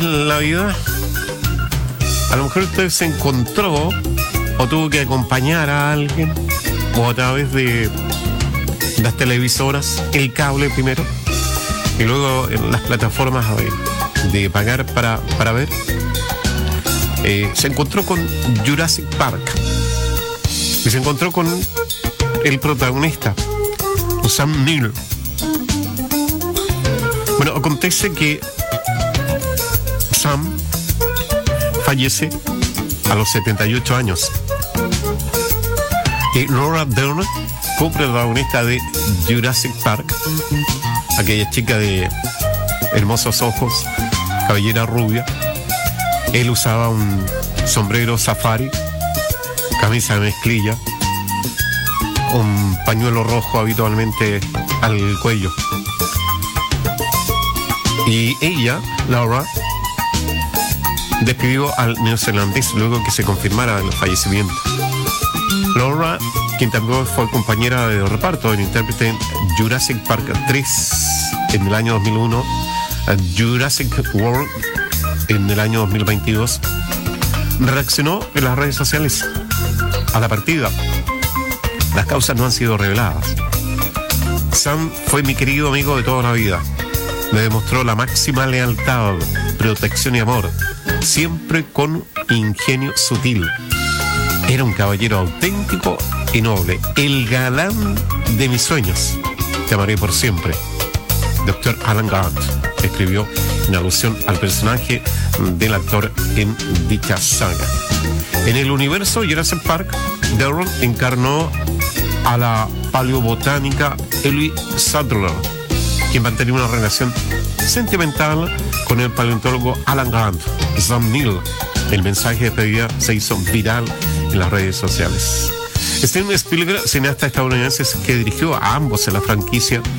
la vida, a lo mejor usted se encontró o tuvo que acompañar a alguien o a través de las televisoras, el cable primero y luego en las plataformas de pagar para ver, se encontró con Jurassic Park y se encontró con el protagonista, Sam Neill. Bueno, acontece que Sam fallece a los 78 años. Y Laura Dern, coprotagonista de Jurassic Park, aquella chica de hermosos ojos, cabellera rubia, él usaba un sombrero safari, camisa de mezclilla, un pañuelo rojo habitualmente al cuello. Y ella, Laura, despidió al neozelandés luego que se confirmara el fallecimiento. Laura, quien también fue compañera de reparto del intérprete en Jurassic Park 3 en el año 2001, Jurassic World en el año 2022, reaccionó en las redes sociales a la partida. Las causas no han sido reveladas. Sam fue mi querido amigo de toda la vida. Me demostró la máxima lealtad, protección y amor, siempre con ingenio sutil. Era un caballero auténtico y noble, el galán de mis sueños. Te amaré por siempre. Dr. Alan Grant escribió en alusión al personaje del actor en dicha saga. En el universo Jurassic Park, Darren encarnó a la paleobotánica Ellie Sattler, quien mantenía una relación sentimental con el paleontólogo Alan Grant. Sam Neill. El mensaje de despedida se hizo viral en las redes sociales. Steven Spielberg, cineasta estadounidense que dirigió a ambos en la franquicia,